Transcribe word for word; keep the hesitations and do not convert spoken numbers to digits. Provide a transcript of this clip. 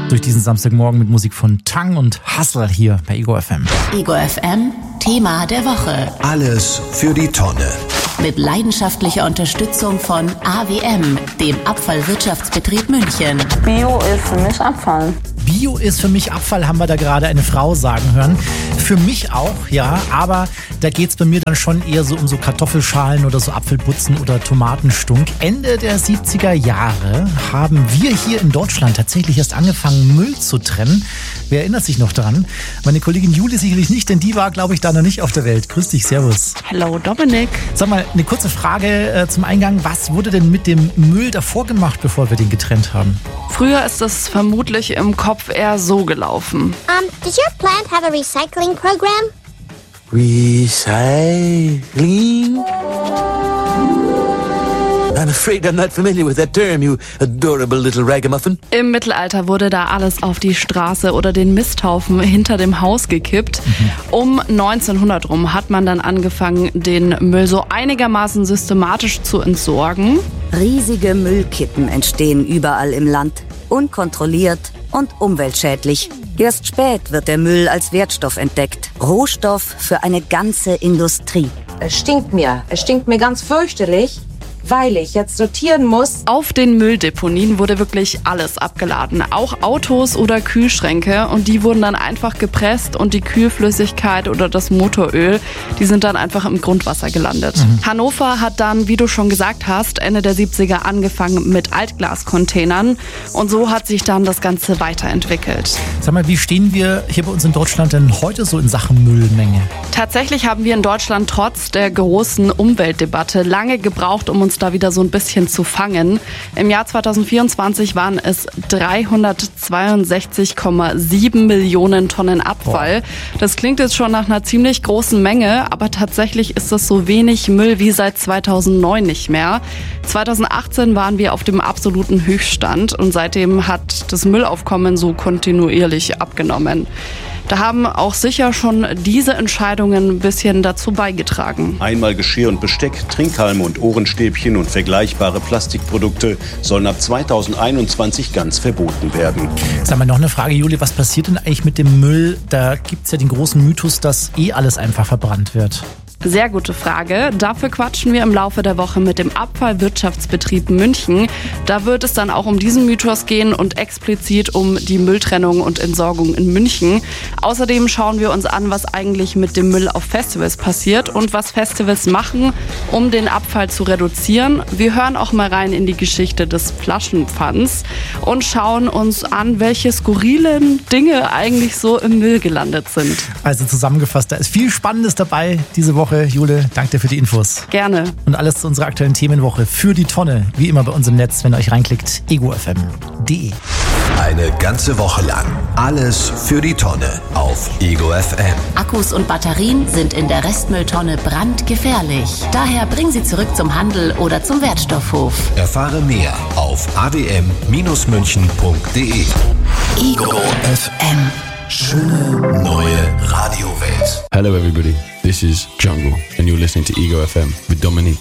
Durch diesen Samstagmorgen mit Musik von Tang und Hustle hier bei Ego F M. Ego F M, Thema der Woche. Alles für die Tonne. Mit leidenschaftlicher Unterstützung von A W M, dem Abfallwirtschaftsbetrieb München. Bio ist für mich Abfall. Bio ist für mich Abfall, haben wir da gerade eine Frau sagen hören. Für mich auch, ja, aber da geht's bei mir dann schon eher so um so Kartoffelschalen oder so Apfelputzen oder Tomatenstunk. Ende der siebziger Jahre haben wir hier in Deutschland tatsächlich erst angefangen, Müll zu trennen. Wer erinnert sich noch dran? Meine Kollegin Julie sicherlich nicht, denn die war, glaube ich, da noch nicht auf der Welt. Grüß dich, servus. Hello, Dominik. Sag mal, eine kurze Frage äh, zum Eingang. Was wurde denn mit dem Müll davor gemacht, bevor wir den getrennt haben? Früher ist es vermutlich im Kopf eher so gelaufen. Um, does your plant have a recycling program? Recycling? I'm afraid I'm not familiar with that term, you adorable little ragamuffin. Im Mittelalter wurde da alles auf die Straße oder den Misthaufen hinter dem Haus gekippt. Mhm. Um neunzehnhundert rum hat man dann angefangen, den Müll so einigermaßen systematisch zu entsorgen. Riesige Müllkippen entstehen überall im Land, unkontrolliert und umweltschädlich. Erst spät wird der Müll als Wertstoff entdeckt. Rohstoff für eine ganze Industrie. Es stinkt mir. Es stinkt mir ganz fürchterlich, weil ich jetzt sortieren muss. Auf den Mülldeponien wurde wirklich alles abgeladen, auch Autos oder Kühlschränke, und die wurden dann einfach gepresst und die Kühlflüssigkeit oder das Motoröl, die sind dann einfach im Grundwasser gelandet. Mhm. Hannover hat dann, wie du schon gesagt hast, Ende der siebziger angefangen mit Altglascontainern und so hat sich dann das Ganze weiterentwickelt. Sag mal, wie stehen wir hier bei uns in Deutschland denn heute so in Sachen Müllmenge? Tatsächlich haben wir in Deutschland trotz der großen Umweltdebatte lange gebraucht, um uns da wieder so ein bisschen zu fangen. Im Jahr zweitausendvierundzwanzig waren es dreihundertzweiundsechzig Komma sieben Millionen Tonnen Abfall. Das klingt jetzt schon nach einer ziemlich großen Menge, aber tatsächlich ist das so wenig Müll wie seit zweitausendneun nicht mehr. zweitausendachtzehn waren wir auf dem absoluten Höchststand und seitdem hat das Müllaufkommen so kontinuierlich abgenommen. Da haben auch sicher schon diese Entscheidungen ein bisschen dazu beigetragen. Einmal Geschirr und Besteck, Trinkhalme und Ohrenstäbchen und vergleichbare Plastikprodukte sollen ab zweitausendeinundzwanzig ganz verboten werden. Sag mal, noch eine Frage, Julie, was passiert denn eigentlich mit dem Müll? Da gibt's ja den großen Mythos, dass eh alles einfach verbrannt wird. Sehr gute Frage. Dafür quatschen wir im Laufe der Woche mit dem Abfallwirtschaftsbetrieb München. Da wird es dann auch um diesen Mythos gehen und explizit um die Mülltrennung und Entsorgung in München. Außerdem schauen wir uns an, was eigentlich mit dem Müll auf Festivals passiert und was Festivals machen, um den Abfall zu reduzieren. Wir hören auch mal rein in die Geschichte des Flaschenpfands und schauen uns an, welche skurrilen Dinge eigentlich so im Müll gelandet sind. Also zusammengefasst, da ist viel Spannendes dabei diese Woche. Jule, danke dir für die Infos. Gerne. Und alles zu unserer aktuellen Themenwoche für die Tonne, wie immer bei uns im Netz, wenn ihr euch reinklickt, ego f m punkt d e. Eine ganze Woche lang alles für die Tonne auf Ego F M. Akkus und Batterien sind in der Restmülltonne brandgefährlich. Daher bring sie zurück zum Handel oder zum Wertstoffhof. Erfahre mehr auf a w m Bindestrich münchen punkt d e. Ego F M. Schöne neue Radiowelt. Hello everybody, this is Jungle and you're listening to Ego F M with Dominique.